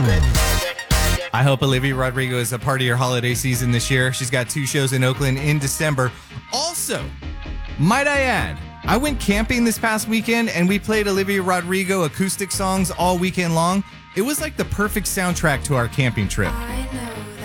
I hope Olivia Rodrigo is a part of your holiday season this year. She's got 2 shows in Oakland in December. Also, might I add, I went camping this past weekend and we played Olivia Rodrigo acoustic songs all weekend long. It was like the perfect soundtrack to our camping trip. I know